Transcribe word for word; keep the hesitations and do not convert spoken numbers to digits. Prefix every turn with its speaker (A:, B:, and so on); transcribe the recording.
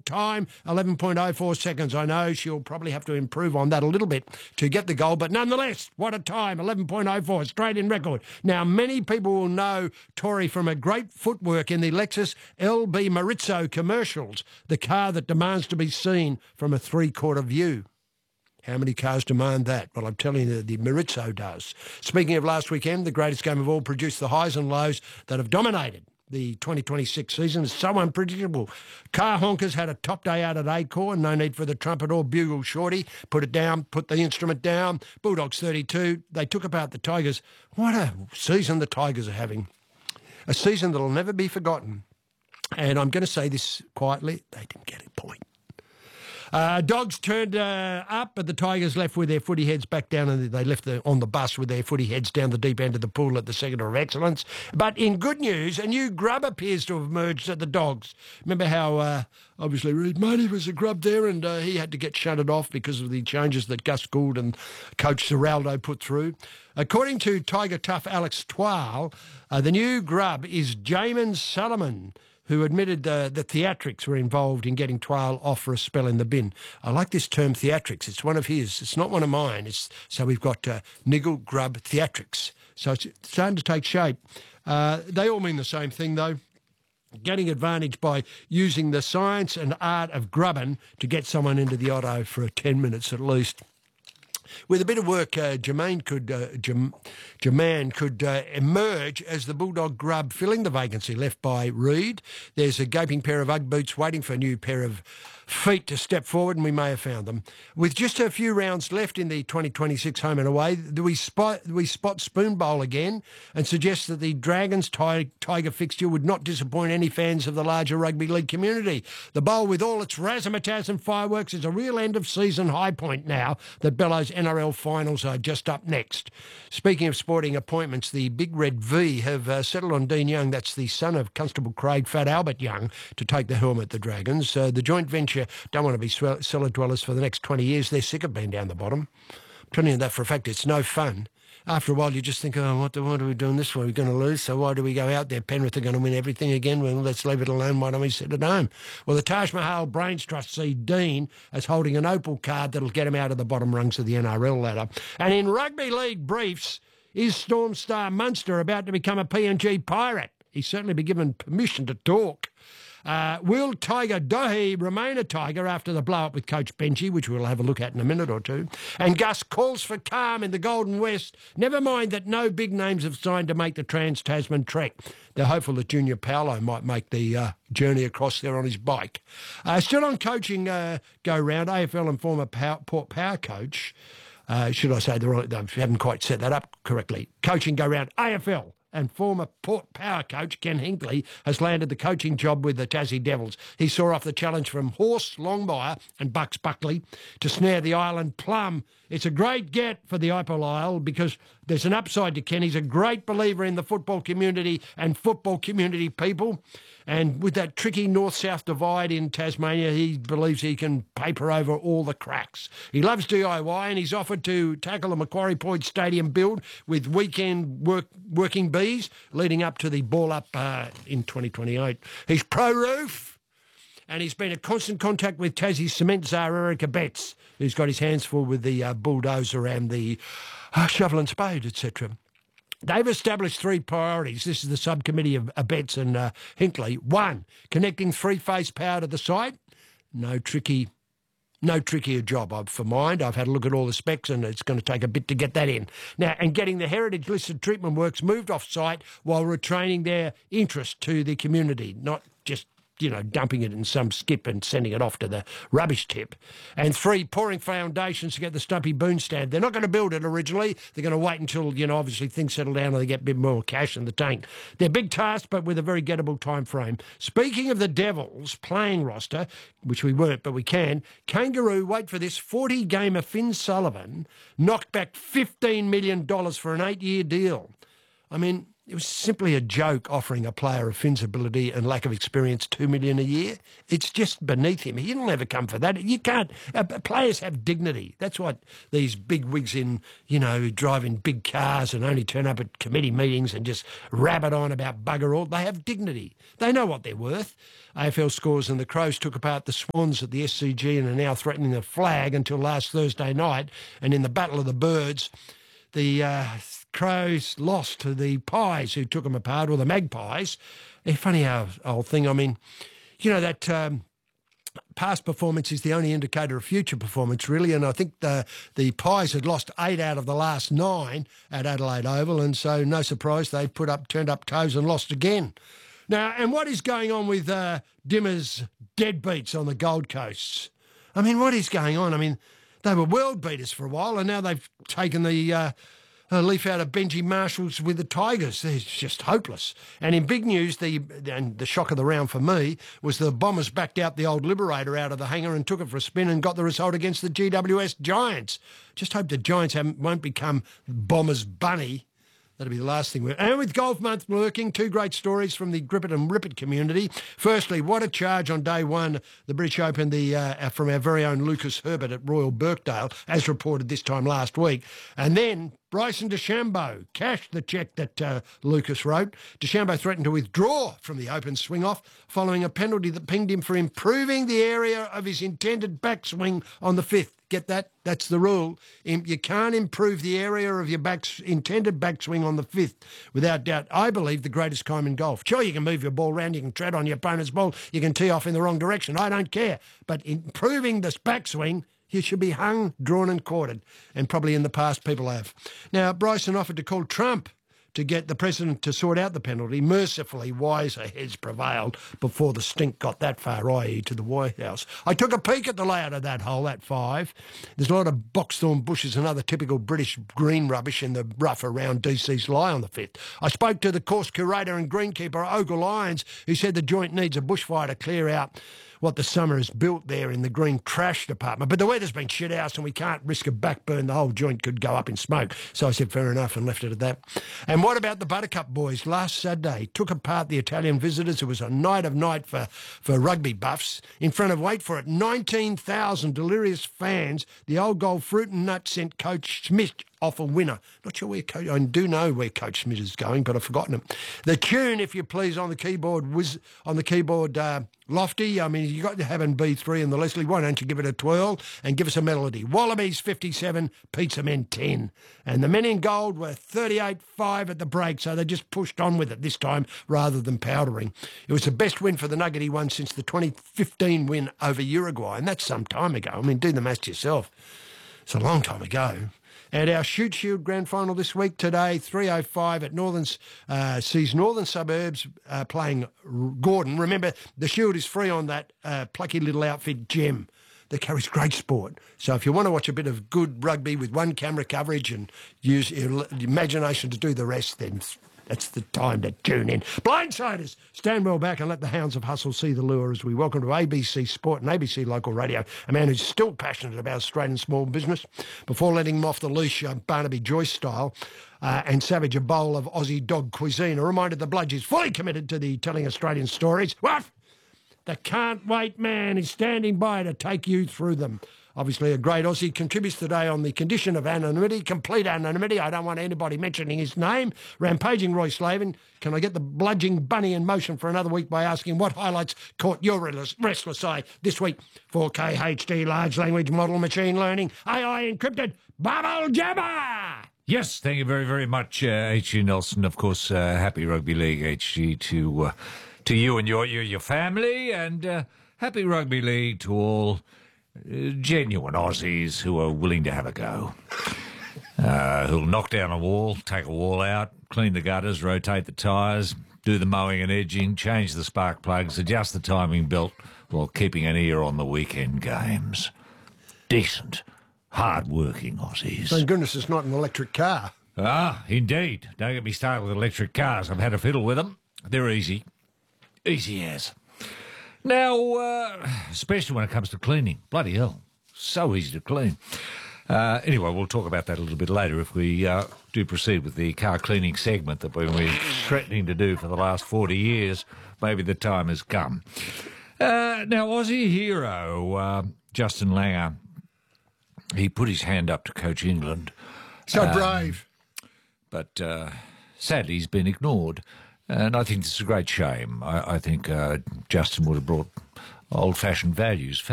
A: time, eleven point oh four seconds. I know she'll probably have to improve on that a little bit to get the goal, but nonetheless, what a time, eleven point oh four, Australian record. Now, many people will know Tori from a great footwork in the Lexus L B Marizzo commercials, the car that demands to be seen from a three-quarter view. How many cars demand that? Well, I'm telling you, the Marizzo does. Speaking of last weekend, the greatest game of all produced the highs and lows that have dominated the twenty twenty-six season. It's so unpredictable. Car honkers had a top day out at Acorn. No need for the trumpet or bugle shorty. Put it down, put the instrument down. Bulldogs thirty-two. They took apart the Tigers. What a season the Tigers are having. A season that will never be forgotten. And I'm going to say this quietly, they didn't get a point. Uh, Dogs turned uh, up, but the Tigers left with their footy heads back down, and they left the, on the bus with their footy heads down the deep end of the pool at the Sector of Excellence. But in good news, a new grub appears to have emerged at the Dogs. Remember how, uh, obviously, Reed Money was a grub there, and uh, he had to get shunted off because of the changes that Gus Gould and Coach Ciraldo put through. According to Tiger Tough Alex Twal, uh, the new grub is Jamin Solomon, who admitted uh, that theatrics were involved in getting Twal off for a spell in the bin. I like this term theatrics. It's one of his. It's not one of mine. It's, so we've got uh, niggle, grub, theatrics. So it's starting to take shape. Uh, they all mean the same thing, though. Getting advantage by using the science and art of grubbing to get someone into the auto for ten minutes at least. With a bit of work, uh, Jermaine could, uh, Jam- Jermaine could uh, emerge as the Bulldog grub filling the vacancy left by Reed. There's a gaping pair of Ugg boots waiting for a new pair of feet to step forward, and we may have found them. With just a few rounds left in the twenty twenty-six home and away, do we spot, we spot Spoon Bowl again and suggest that the Dragons Tiger fixture would not disappoint any fans of the larger rugby league community. The bowl, with all its razzmatazz and fireworks, is a real end-of-season high point now that Bellows N R L finals are just up next. Speaking of sporting appointments, the Big Red V have uh, settled on Dean Young, that's the son of Constable Craig Fat Albert Young, to take the helm at the Dragons. Uh, the joint venture don't want to be cellar dwellers for the next twenty years. They're sick of being down the bottom. I'm telling you that for a fact. It's no fun. After a while, you just think, oh, what, the, what are we doing this for? We're going to lose, so why do we go out there? Penrith are going to win everything again. Well, let's leave it alone. Why don't we sit at home? Well, the Taj Mahal Brains Trust see Dean as holding an opal card that'll get him out of the bottom rungs of the N R L ladder. And in rugby league briefs, is Storm Star Munster about to become a P N G pirate? He's certainly been given permission to talk. Uh, will Tiger Dohe remain a Tiger after the blow-up with Coach Benji, which we'll have a look at in a minute or two? And Gus calls for calm in the Golden West. Never mind that no big names have signed to make the Trans-Tasman trek. They're hopeful that Junior Paolo might make the uh, journey across there on his bike. Uh, still on coaching uh, go-round, A F L and former power, Port Power coach, uh, should I say, they haven't quite set that up correctly. Coaching go-round, A F L. And former Port Power coach Ken Hinkley has landed the coaching job with the Tassie Devils. He saw off the challenge from Horse Longmire and Bucks Buckley to snare the Island Plum. It's a great get for the Opal Isle because there's an upside to Ken. He's a great believer in the football community and football community people. And with that tricky north-south divide in Tasmania, he believes he can paper over all the cracks. He loves D I Y and he's offered to tackle the Macquarie Point Stadium build with weekend work, working bees leading up to the ball up uh, in twenty twenty-eight. He's pro-roof and he's been in constant contact with Tassie's cement czar, Erica Betts, who's got his hands full with the uh, bulldozer and the uh, shovel and spade, et cetera. They've established three priorities. This is the subcommittee of uh, Betts and uh, Hinkley. One, connecting three-phase power to the site. No tricky, no trickier job I've for mind. I've had a look at all the specs and it's going to take a bit to get that in. Now, and getting the heritage listed treatment works moved off-site while retaining their interest to the community, not just you know, dumping it in some skip and sending it off to the rubbish tip. And three, pouring foundations to get the Stumpy Boon stand. They're not going to build it originally. They're going to wait until, you know, obviously things settle down and they get a bit more cash in the tank. They're big tasks, but with a very gettable time frame. Speaking of the Devils playing roster, which we weren't, but we can, Kangaroo, wait for this, forty-gamer Finn Sullivan knocked back fifteen million dollars for an eight-year deal. I mean, it was simply a joke offering a player of Finn's ability and lack of experience two million dollars a year. It's just beneath him. He'll never come for that. You can't. Uh, players have dignity. That's what these big wigs in, you know, driving big cars and only turn up at committee meetings and just rabbit on about bugger all. They have dignity. They know what they're worth. A F L scores and the Crows took apart the Swans at the S C G and are now threatening the flag until last Thursday night. And in the Battle of the Birds, the uh, Crows lost to the Pies, who took them apart, or the Magpies. A funny how old thing. I mean, you know, that um, past performance is the only indicator of future performance, really. And I think the the Pies had lost eight out of the last nine at Adelaide Oval, and so no surprise they put up, turned up toes and lost again. Now, and what is going on with uh, Dimmer's deadbeats on the Gold Coast? I mean, what is going on? I mean, they were world beaters for a while, and now they've taken the uh, a leaf out of Benji Marshall's with the Tigers. It's just hopeless. And in big news, the and the shock of the round for me was the Bombers backed out the old Liberator out of the hangar and took it for a spin and got the result against the G W S Giants. Just hope the Giants haven't, won't become Bombers Bunny. That'll be the last thing. And with Golf Month lurking, two great stories from the Grip It and Rip It community. Firstly, what a charge on day one, the British Open, the uh, from our very own Lucas Herbert at Royal Birkdale, as reported this time last week. And then Bryson DeChambeau cashed the cheque that uh, Lucas wrote. DeChambeau threatened to withdraw from the Open swing-off following a penalty that pinged him for improving the area of his intended backswing on the fifth. Get that? That's the rule. You can't improve the area of your back, intended backswing on the fifth, without doubt. I believe the greatest time in golf. Sure, you can move your ball around, you can tread on your opponent's ball, you can tee off in the wrong direction. I don't care. But improving this backswing, you should be hung, drawn and quartered. And probably in the past people have. Now, Bryson offered to call Trump to get the president to sort out the penalty. Mercifully, wiser heads prevailed before the stink got that far, that is to the White House. I took a peek at the layout of that hole, that five. There's a lot of boxthorn bushes and other typical British green rubbish in the rough around D C's lie on the fifth. I spoke to the course curator and greenkeeper, Ogle Lyons, who said the joint needs a bushfire to clear out what the summer has built there in the green trash department. But the weather's been shit house and we can't risk a backburn. The whole joint could go up in smoke. So I said, fair enough, and left it at that. And what about the Buttercup boys? Last Saturday, took apart the Italian visitors. It was a night of night for, for rugby buffs. In front of, wait for it, nineteen thousand delirious fans. The old gold fruit and nut sent Coach Smith off a winner. Not sure where Coach... I do know where Coach Smith is going, but I've forgotten him. The tune, if you please, on the keyboard was on the keyboard uh, Lofty. I mean, you got to have an B three and the Leslie. Why don't you give it a twirl and give us a melody? Wallabies fifty-seven, Pizza Men ten. And the men in gold were thirty-eight five at the break, so they just pushed on with it this time rather than powdering. It was the best win for the Nuggety one since the twenty fifteen win over Uruguay, and that's some time ago. I mean, do the maths yourself. It's a long time ago. And our Shoot Shield Grand Final this week today, three oh five at Northern, uh, sees Northern Suburbs uh, playing Gordon. Remember, the Shield is free on that uh, plucky little outfit, Gem, that carries great sport. So if you want to watch a bit of good rugby with one camera coverage and use your imagination to do the rest, then that's the time to tune in. Blindsiders, stand well back and let the hounds of hustle see the lure as we welcome to A B C Sport and A B C Local Radio, a man who's still passionate about Australian small business. Before letting him off the leash, uh, Barnaby Joyce style, uh, and savage a bowl of Aussie dog cuisine. A reminder the Bludge is fully committed to the telling Australian stories. What? The can't wait man is standing by to take you through them. Obviously, a great Aussie contributes today on the condition of anonymity, complete anonymity. I don't want anybody mentioning his name. Rampaging Roy Slavin. Can I get the bludging bunny in motion for another week by asking what highlights caught your restless eye this week for K H D, large language model, machine learning, A I encrypted, bubble jabber?
B: Yes, thank you very, very much, uh, H G Nelson. Of course, uh, happy Rugby League, H G, to, uh, to you and your, your, your family, and uh, happy Rugby League to all Uh, genuine Aussies who are willing to have a go. Uh, who'll knock down a wall, take a wall out, clean the gutters, rotate the tyres, do the mowing and edging, change the spark plugs, adjust the timing belt while keeping an ear on the weekend games. Decent, hard-working Aussies.
A: Thank goodness it's not an electric car.
B: Ah, indeed. Don't get me started with electric cars. I've had a fiddle with them. They're easy. Easy as. Now, uh, especially when it comes to cleaning. Bloody hell. So easy to clean. Uh, anyway, we'll talk about that a little bit later if we uh, do proceed with the car cleaning segment that we've been threatening to do for the last forty years. Maybe the time has come. Uh, now, Aussie hero uh, Justin Langer, he put his hand up to coach England.
A: So
B: um,
A: brave.
B: But uh, sadly, he's been ignored. And I think this is a great shame. I, I think uh, Justin would have brought old-fashioned values.